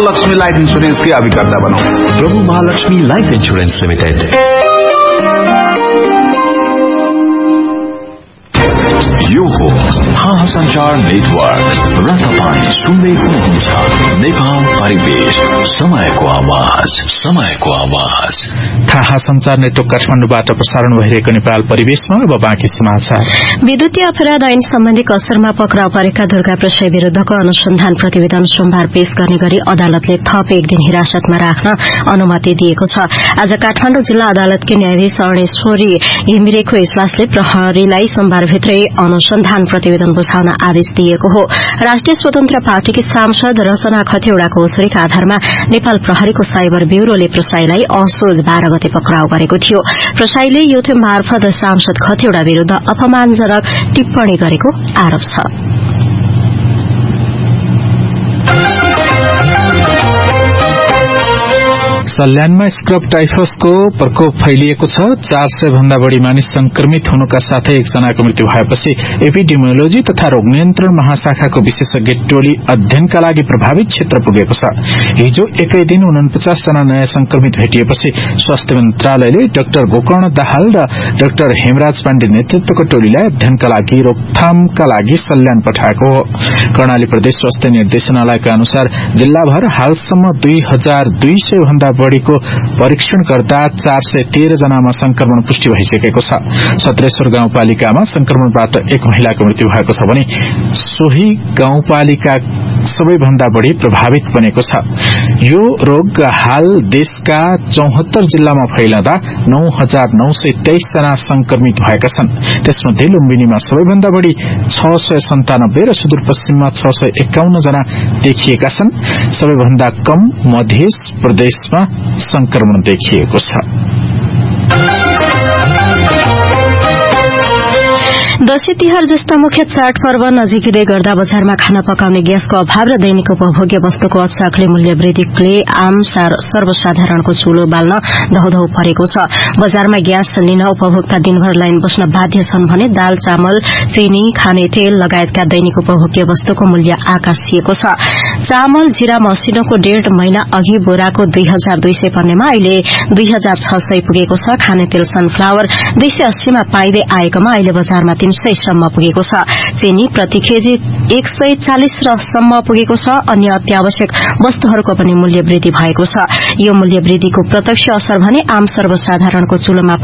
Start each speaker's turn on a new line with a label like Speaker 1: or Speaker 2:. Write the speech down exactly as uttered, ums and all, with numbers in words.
Speaker 1: Mahalakshmi life insurance के अभिकर्ता बनौं।
Speaker 2: प्रभु महालक्ष्मी लाइफ इंश्योरेंस लिमिटेड। यो हो हाहा संचार नेटवर्क र तपाईं सुन्दै हुनुहुन्छ नेपाल परिवेश, समयको आवाज, समयको आवाज।
Speaker 3: थाहा संचार नेटवर्क काठमाडौँबाट प्रसारण भइरहेको नेपाल परिवेशमा अब बाँकी समाचार।
Speaker 4: विद्युतीय अपराध ऐन सम्बन्धी कसरमा पक्राउ परेका दुर्गा प्रसाई विरूद्धको अनुसन्धान प्रतिवेदन सोमबार पेश गर्ने गरी अदालतले थप एक दिन हिरासतमा राख्न अनुमति दिएको छ। आज काठमाडौँ जिल्ला अदालतकी न्यायाधीश अर्णेश्वरी घिमिरेको इजलासले प्रहरीलाई सोमबारभित्रै अनुसन्धान प्रतिवेदन बुझाउन आदेश दिएको हो। राष्ट्रिय स्वतन्त्र पार्टीकी सांसद रचना खतिवड़ाको उजुरीका आधारमा नेपाल प्रहरीको साइबर ब्यूरोले प्रसाईलाई असोज बाह्र गते पक्राउ गरेको थियो। प्रसाईले युट्युब मार्फत सांसद खतिवड़ा विरूद्ध अपमानजनक टिप्पणी गरेको आरोप छ।
Speaker 3: सल्यानमा स्क्रब टाइफसको प्रकोप फैलिएको छ। चार सय भन्दा बढ़ी मानिस संक्रमित हुनुका साथै एकजनाको मृत्यु भएपछि एपिडेमियोलोजी तथा रोग नियन्त्रण महाशाखाको विशेषज्ञ टोली अध्ययनका लागि प्रभावित क्षेत्र पुगेको छ। हिजो एकै दिन उनपचास जना नयाँ संक्रमित भेटिएपछि स्वास्थ्य मन्त्रालयले डाक्टर गोकर्ण दाहाल र डाक्टर हेमराज पाण्डे नेतृत्वको टोलीलाई अध्ययनका लागि रोकथामका लागि सल्यान पठाएको हो। कर्णाली प्रदेश स्वास्थ्य निर्देशनालयका अनुसार जिल्लाभर हालसम्म दुई हजार दुई सय भन्दा बढ़ीको परीक्षण गर्दा चार सय तेह्र जनामा संक्रमण पुष्टि भइसकेको छ। सत्रेश्वर गाउँपालिकामा संक्रमणबाट एक महिलाको मृत्यु भएको छ भने सोही गाउँपालिका सबैभन्दा बढ़ी प्रभावित बनेको छ। यो रोग हाल देशका चौहत्तर जिल्लामा फैलदा नौ हजार नौ सय तेइस जना संक्रमित भएका छन्। त्यसमध्ये लुम्बिनीमा सबैभन्दा बढ़ी छ सय सन्तानब्बे र सुदूरपश्चिममा छ सय एकाउन्न जना देखिएका छन्। सबैभन्दा कम मध्य प्रदेशमा संक्रमण देखिएको छ।
Speaker 4: दशैं तिहार जस्ता मुख्य चाडपर्व नजिकै गर्दा बजारमा खाना पकाउने ग्यासको अभाव र दैनिक उपभोग्य वस्तुको अचाकले मूल्य वृद्धिले आम सर्वसाधारणको चूलो बाल्न धौधौ परेको छ। बजारमा ग्यास लिन उपभोक्ता दिनभर लाइन बस्न बाध्य छन् भने दाल, चामल, चिनी, खाने तेल लगायतका दैनिक उपभोग्य वस्तुको मूल्य आकाशिएको छ। चामल जिरा मसिनोको डेढ़ महिना अघि बोराको दुई हजार दुई सय पर्नेमा अहिले दुई हजार छ सय पुगेको छ। खाने तेल सनफ्लावर दुई सय अस्सीमा पाइँदै आएकोमा अहिले बजारमा तीन सय सम्म पुगेको छ। चिनी प्रति केजी एक सय चालिस सम्म पुगेको छ। अन्य अत्यावश्यक वस्तुहरूको पनि मूल्य वृद्धि भएको छ। यो मूल्य वृद्धिको प्रत्यक्ष असर भने आम सर्वसाधारणको चूलोमा